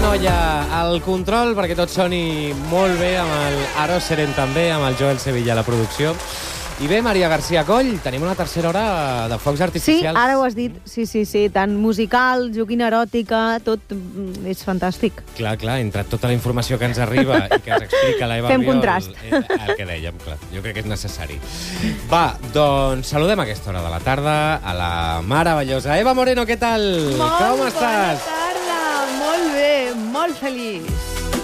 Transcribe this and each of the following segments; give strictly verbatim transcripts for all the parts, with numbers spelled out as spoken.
noia al control perquè tot soni molt bé, amb el Aro Seren també, amb el Joel Sevilla a la producció. I bé, Maria García Coll, tenim una tercera hora de focs artificials. Sí, ara ho has dit. Sí, sí, sí. Tant musical, joguina eròtica, tot és fantàstic. Clar, clar, entre tota la informació que ens arriba i que ens explica l'Eva Fem Riol... contrast. Eh, el que dèiem, clar. Jo crec que és necessari. Va, doncs saludem a aquesta hora de la tarda a la meravellosa Eva Moreno, què tal? Molt Com bona estàs? tarda, molt bé, molt feliç.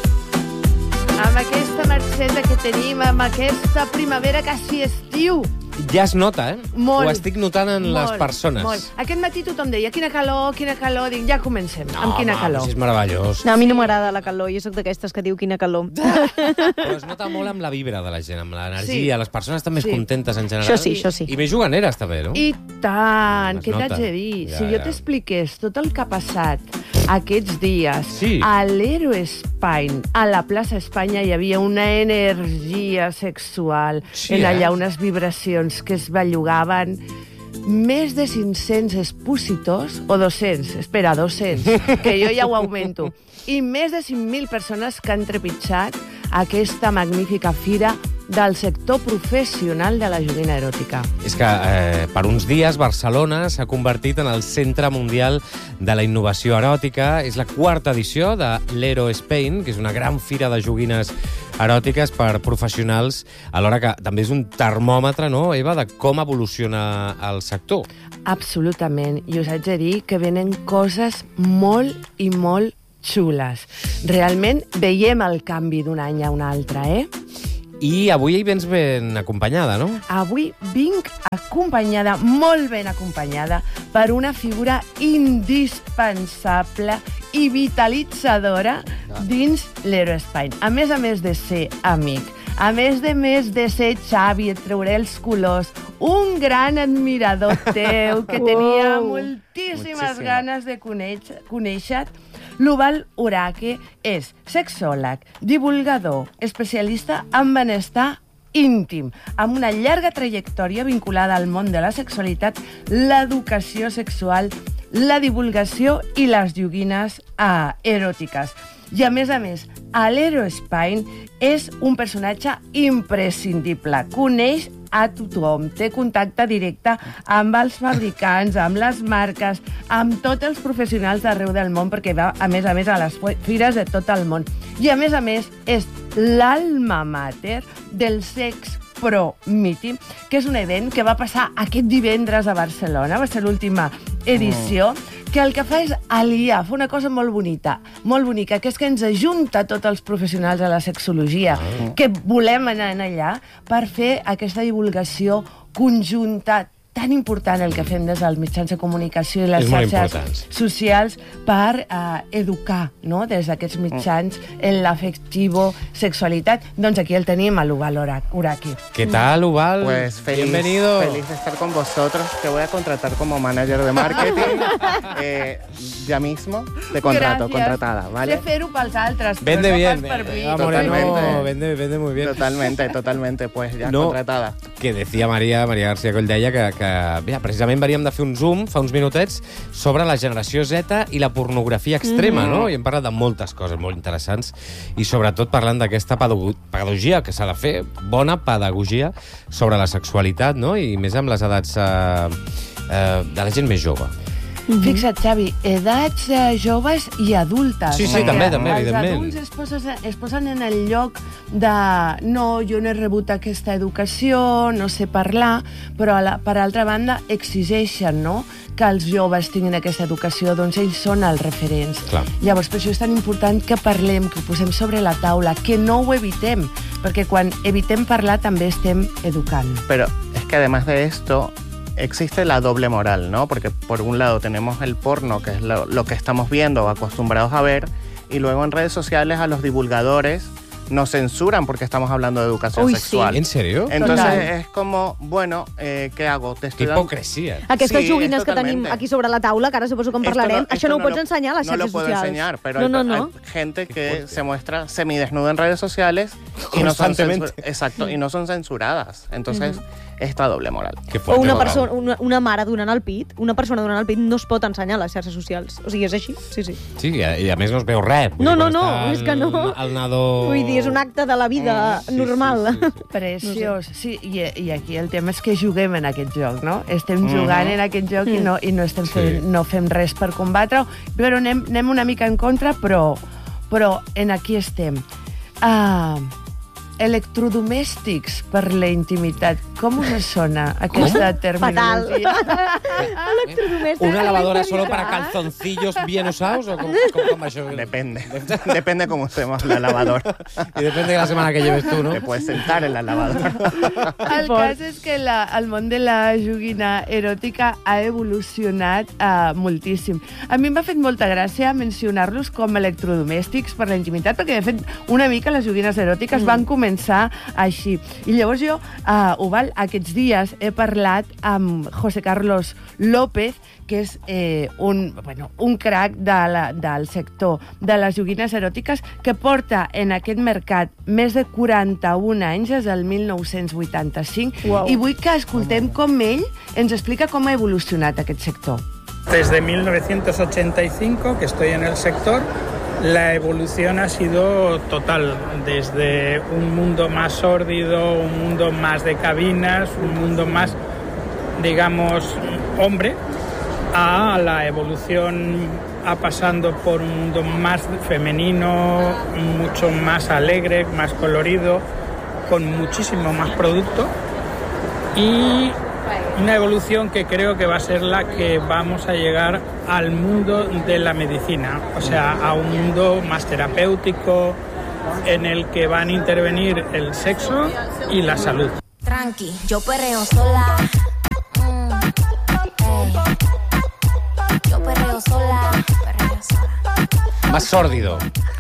Amb aquesta marxeta que tenim, amb aquesta primavera quasi estiu. Ja es nota, eh? Molt. Ho estic notant en molt, les persones. Molt. Aquest matí tothom deia, quina calor, quina calor. Dic, ja comencem, no, amb quina home, calor. No, és meravellós. No, a mi no m'agrada la calor. Jo sóc d'aquestes que diu quina calor. Però es nota molt amb la vibra de la gent, amb l'energia. Sí. Les persones estan més Sí. contentes en general. Això sí, això sí. I més juganeres, també, no? I tant, Es què nota. t'haig de dir? Ja, si jo ja. t'expliqués tot el que ha passat aquests dies Sí. a l'Hero Spain, a la plaça Espanya, hi havia una energia sexual, Sí, en allà eh? unes vibracions que es bellugaven. Més de cinc-cents expositors, o dos-cents, espera, dos-cents, que jo ja ho augmento, i més de cinc mil persones que han trepitjat aquesta magnífica fira del sector professional de la joguina eròtica. És que eh, per uns dies Barcelona s'ha convertit en el centre mundial de la innovació eròtica. És la quarta edició de l'Hero Spain, que és una gran fira de joguines eròtiques per professionals, alhora que també és un termòmetre, no, Eva, de com evoluciona el sector. Absolutament. I us haig de dir que venen coses molt i molt xules. Realment veiem el canvi d'un any a un altre, eh? I avui hi vens ben acompanyada, no? Avui vinc acompanyada, molt ben acompanyada, per una figura indispensable i vitalitzadora dins l'Hero Spain. A més a més de ser amic, a més de més de ser Xavi, et trauré els colors, un gran admirador teu que tenia Wow. moltíssimes Moltíssim. ganes de conèixer, conèixer L'Uval Uraque és sexòleg, divulgador, especialista en benestar íntim, amb una llarga trajectòria vinculada al món de la sexualitat, l'educació sexual, la divulgació i les joguines eh, eròtiques. I, a més a més, a l'Hero Spain és un personatge imprescindible. Coneix a tothom, té contacte directe amb els fabricants, amb les marques, amb tots els professionals d'arreu del món, perquè va, a més a més, a les fires de tot el món. I, a més a més, és l'alma mater del Sex Pro Meeting, que és un event que va passar aquest divendres a Barcelona, va ser l'última edició, que el que fa és aliar, fa una cosa molt bonita, molt bonica, que és que ens ajunta tots els professionals de la sexologia, que volem anar allà per fer aquesta divulgació conjunta tan important el que fem des dels mitjans de comunicació i les És molt xarxes important. socials per eh, educar, no?, des d'aquests mitjans en l'afectivo sexualitat. Doncs aquí el tenim, a l'Uval Uraque. ¿Qué tal, Uval? Pues feliz, Bienvenido. feliz de estar con vosotros. Te voy a contratar como manager de marketing. eh, ya mismo te contrato, Gràcies. contratada, ¿vale? Sé fer-ho pels altres, Vende però bien. no pas per mi. Eva Moreno, Totalmente. vende, vende muy bien. Totalmente, totalmente, pues ya No. contratada. Que decía Maria, Maria García Coll deia que, que mira, precisament veníem de fer un zoom fa uns minutets sobre la generació Z i la pornografia extrema, mm-hmm. no? I hem parlat de moltes coses molt interessants i sobretot parlant d'aquesta pedagogia que s'ha de fer, bona pedagogia sobre la sexualitat, no? I més amb les edats eh, eh, de la gent més jove. Mm-hmm. Fixa't, Xavi, edats eh, joves i adultes. Sí, sí, perquè també, també, els evidentment. adults es posen, es posen en el lloc de no, jo no he rebut aquesta educació, no sé parlar, però a la, per altra banda exigeixen, no?, que els joves tinguin aquesta educació, doncs ells són els referents. Clar. Llavors, per això és tan important que parlem, que ho posem sobre la taula, que no ho evitem, perquè quan evitem parlar també estem educant. Pero es que además de esto, existe la doble moral, ¿no? Porque por un lado tenemos el porno, que es lo, lo que estamos viendo o acostumbrados a ver, y luego en redes sociales a los divulgadores nos censuran porque estamos hablando de educación Uy, sexual. sí. ¿En serio? Entonces Total. es como, bueno, eh, què hago? Te Qué estoy dando... hipocresía. Aquestes Sí, joguines és que tenim totalmente. aquí sobre la taula, que ara suposo que en Esto parlarem, esto això no ho pots lo- ensenyar a les no xarxes lo puedo socials. enseñar, pero no, hay, no, no. hay gente que fuerte. se muestra semidesnuda en redes sociales y no son Constantemente. censur- exacto, y no son censuradas. Entonces, esta doble moral. Qué O fuerte, una, moral. persona, una, una mare donant el pit, una persona donant el pit no es pot ensenyar a les xarxes socials. O sigui, és així, sí, sí. Sí, i a, i a més no es veu res. Vull No, dir, no, quan no, està és que no. El, el nadó... Vull dir, és un acte de la vida Sí, sí, normal. sí, sí, sí. Preciós. Sí, i, i aquí el tema és que juguem en aquest joc, no? Estem Mhm. jugant en aquest joc i no, i no, estem Sí. fent, no fem res per combatre-ho, però anem, anem una mica en contra, però, però en aquí estem. Ah, electrodomèstics per la intimitat. Com us sona aquesta terminologia? Electrodomèstics. ¿Una lavadora per la solo para intimitat. calzoncillos bien usados o cómo, cómo, cómo això? Depende. Depende cómo usemos la lavadora. Y depende de la semana que lleves tú, ¿no? Te puedes sentar en la lavadora. El cas és que la, el món de la joguina eròtica ha evolucionat uh, moltíssim. A mi m'ha fet molta gràcia mencionar-los com electrodomèstics per la intimitat, perquè, de fet, una mica les joguines eròtiques mm. van començar així. I llavors jo, uh, Oval, aquests dies he parlat amb José Carlos López, que és eh, un, bueno, un crac de la, del sector de les joguines eròtiques, que porta en aquest mercat més de quaranta-un anys, des del mil nou-cents vuitanta-cinc, Uau. i vull que escoltem com ell ens explica com ha evolucionat aquest sector. Desde mil novecientos ochenta y cinco que estoy en el sector, la evolución ha sido total, desde un mundo más sórdido, un mundo más de cabinas, un mundo más, digamos, hombre, a la evolución a pasando por un mundo más femenino, mucho más alegre, más colorido, con muchísimo más producto y una evolución que creo que va a ser la que vamos a llegar al mundo de la medicina, o sea, a un mundo más terapéutico en el que van a intervenir el sexo y la salud. Tranqui, yo perreo sola. Mm, ey. Yo perreo sola, perreo sola. Más sórdido.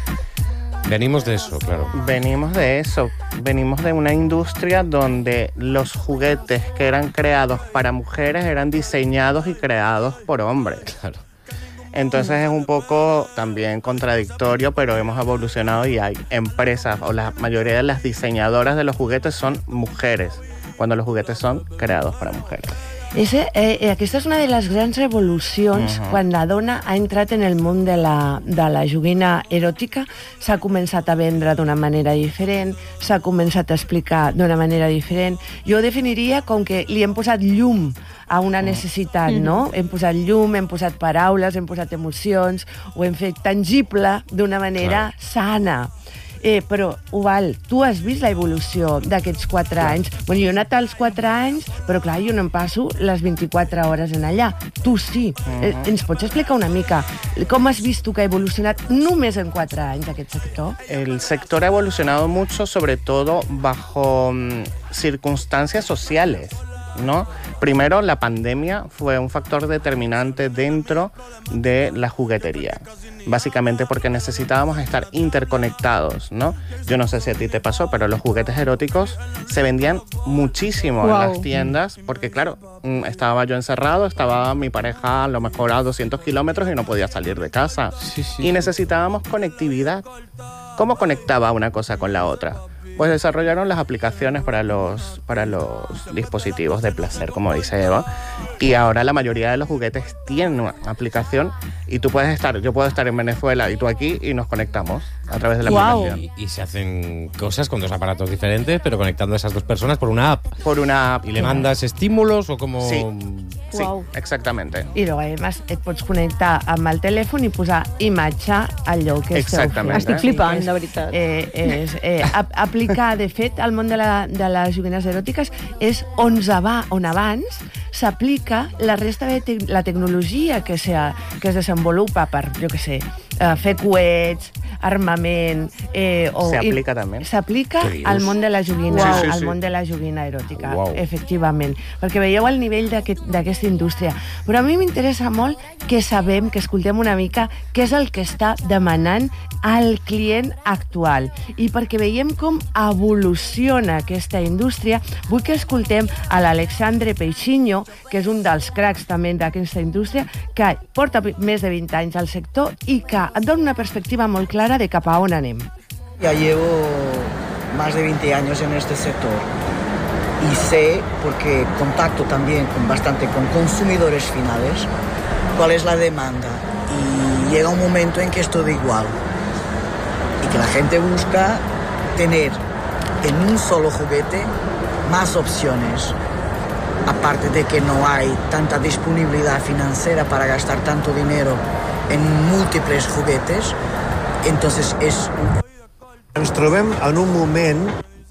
Venimos de eso, claro. Venimos de eso. Venimos de una industria donde los juguetes que eran creados para mujeres eran diseñados y creados por hombres. Claro. Entonces es un poco también contradictorio, pero hemos evolucionado y hay empresas, o la mayoría de las diseñadoras de los juguetes son mujeres, cuando los juguetes son creados para mujeres. Ese, eh, aquesta és una de les grans revolucions. Uh-huh. Quan la dona ha entrat en el món de la, de la joguina eròtica, s'ha començat a vendre d'una manera diferent, s'ha començat a explicar d'una manera diferent. Jo ho definiria com que li hem posat llum a una necessitat, Mm-hmm. no? Hem posat llum, hem posat paraules, hem posat emocions, ho hem fet tangible d'una manera Clar. sana. Eh, però, Oval, tu has vist la evolució d'aquests quatre anys. Bueno, jo he anat als quatre anys, però clar, jo no em passo les vint-i-quatre hores en allà. Tu sí. Uh-huh. eh, ens pots explicar una mica com has vist tu que ha evolucionat només en quatre anys aquest sector? El sector ha evolucionado mucho, sobre todo bajo mm, circunstancias sociales, ¿no? Primero, la pandemia fue un factor determinante dentro de la juguetería. Básicamente porque necesitábamos estar interconectados, ¿no? Yo no sé si a ti te pasó, pero los juguetes eróticos se vendían muchísimo Wow. en las tiendas, porque claro, mm, estaba yo encerrado, estaba mi pareja a lo mejor a doscientos kilómetros y no podía salir de casa. Sí, sí. Y necesitábamos conectividad. ¿Cómo conectaba una cosa con la otra? Pues desarrollaron las aplicaciones para los, para los dispositivos de placer, como dice Eva, y ahora la mayoría de los juguetes tienen una aplicación y tú puedes estar, yo puedo estar en Venezuela y tú aquí y nos conectamos a través de la Guau. aplicación. Y, y se hacen cosas con dos aparatos diferentes, pero conectando a esas dos personas por una app. Por una app. Y le mandas estímulos o como... Sí. Sí, Guau. exactamente. I luego, además, et pots connectar amb el telèfon i posar imatge al lloc que esteu Exactament. fent. Estic flipant, És- de veritat. Eh, és, eh, ap aplicar, de fet, al món de, la, de les joguines eròtiques és on, va, on abans s'aplica la resta de te la tecnologia que, sea, que es desenvolupa per, jo què sé, eh, fer coets, armament... Eh, o, Se aplica també. S'aplica al món de la joguina, Wow. Sí, sí, al sí. món de la joguina eròtica, Wow. efectivament. Perquè veieu el nivell d'aquesta indústria. Però a mi m'interessa molt que sabem, que escoltem una mica què és el que està demanant al client actual. I perquè veiem com evoluciona aquesta indústria, vull que escoltem a l'Alexandre Peixinho, que és un dels cracs també d'aquesta indústria, que porta més de vint anys al sector i que et dona una perspectiva molt clara de cap a on anem. Ya llevo más de veinte años en este sector y sé, porque contacto también con bastante con consumidores finales, cuál es la demanda. Y llega un momento en que es todo igual y que la gente busca tener en un solo juguete más opciones. Aparte de que no hay tanta disponibilidad financiera para gastar tanto dinero en múltiples juguetes, entonces es... Ens trobem en un moment...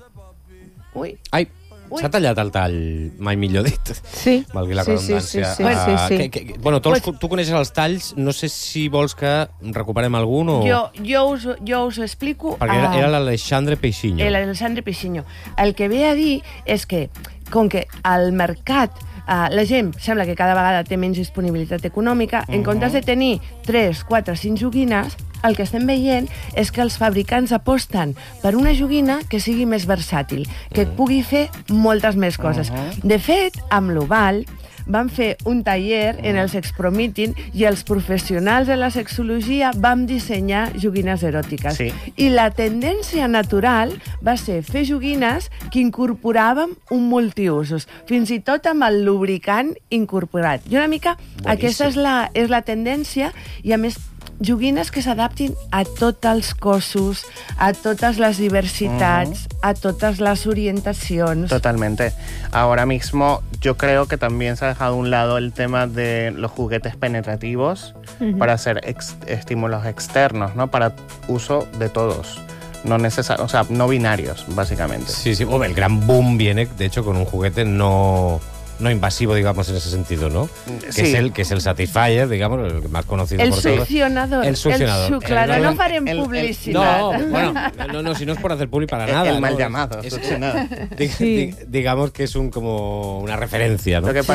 Ui, Ai, Ui. s'ha tallat el tall, mai millor dit. Sí. Valgui la Sí, sí, redundància. sí, sí, Ah, sí, sí. que- que- bueno, tu, els, tu coneixes els talls, no sé si vols que recuperem algun o... jo, jo, us, jo us ho explico... Perquè era, ah, era l'Alexandre Peixinho. El Alexandre Peixinho. El que ve a dir és que, com que al mercat uh, la gent sembla que cada vegada té menys disponibilitat econòmica, en comptes de tenir tres, quatre, cinc joguines, el que estem veient és que els fabricants aposten per una joguina que sigui més versàtil, que pugui fer moltes més coses. De fet, amb l'Oval vam fer un taller en el Sexpro Meeting i els professionals de la sexologia vam dissenyar joguines eròtiques. Sí. I la tendència natural va ser fer joguines que incorporàvem un multiusos, fins i tot amb el lubricant incorporat. I una mica Boníssim. aquesta és la, és la tendència, i a més joguines que s'adaptin a tots els cossos, a totes les diversitats, uh-huh. a todas las orientaciones. Totalmente. Ahora mismo yo creo que también se ha dejado a un lado el tema de los juguetes penetrativos uh-huh. para hacer ex- estímulos externos, ¿no? Para uso de todos. No necesarios, o sea, no binarios, básicamente. Sí, sí. Hombre, el gran boom viene, de hecho, con un juguete no... no invasivo, digamos, en ese sentido, ¿no? Que, Sí. es el, que es el Satisfyer, digamos, el más conocido El por todos. succionador. El succionador. El su, claro, El- no el- farem el- el- publicitat. No, bueno, no, no, si no es por hacer publi para El- nada. el ¿no? mal llamado, Es- succionador. dig- Sí. dig- digamos que es un como una referencia, ¿no? Lo que